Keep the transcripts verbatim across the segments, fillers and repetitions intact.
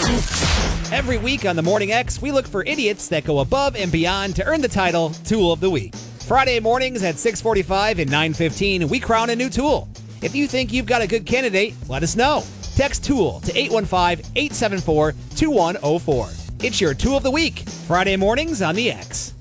Every week on the Morning X, we look for idiots that go above and beyond to earn the title Tool of the Week. Friday mornings at six forty-five and nine fifteen, we crown a new tool. If you think you've got a good candidate, let us know. Text TOOL to eight one five, eight seven four, two one zero four. It's your Tool of the Week, Friday mornings on the X.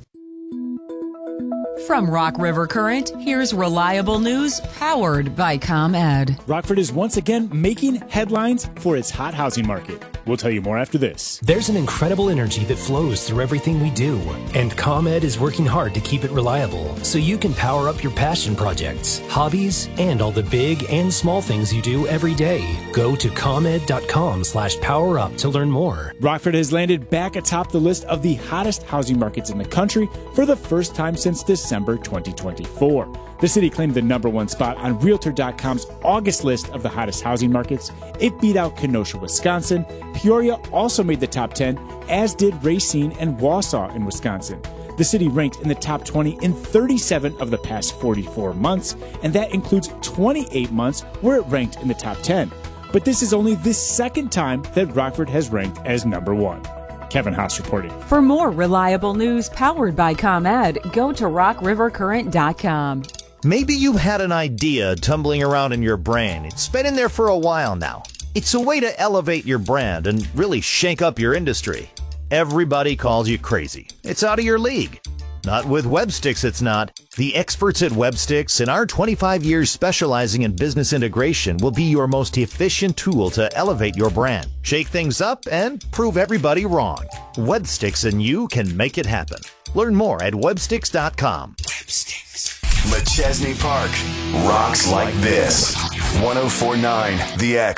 From Rock River Current, here's reliable news powered by ComEd. Rockford is once again making headlines for its hot housing market. We'll tell you more after this. There's an incredible energy that flows through everything we do, and ComEd is working hard to keep it reliable so you can power up your passion projects, hobbies, and all the big and small things you do every day. Go to ComEd.com slash power up to learn more. Rockford has landed back atop the list of the hottest housing markets in the country for the first time since December twenty twenty-four. The city claimed the number one spot on Realtor dot com's August list of the hottest housing markets. It beat out Kenosha, Wisconsin. Peoria also made the top ten, as did Racine and Wausau in Wisconsin. The city ranked in the top twenty in thirty-seven of the past forty-four months, and that includes twenty-eight months where it ranked in the top ten. But this is only the second time that Rockford has ranked as number one. Kevin Haas reporting. For more reliable news powered by ComEd, go to rock river current dot com. Maybe you've had an idea tumbling around in your brain. It's been in there for a while now. It's a way to elevate your brand and really shake up your industry. Everybody calls you crazy. It's out of your league. Not with Websticks, it's not. The experts at Websticks and our twenty-five years specializing in business integration will be your most efficient tool to elevate your brand, shake things up, and prove everybody wrong. Websticks and you can make it happen. Learn more at websticks dot com. Websticks. McChesney Park rocks like this. one oh four point nine The X.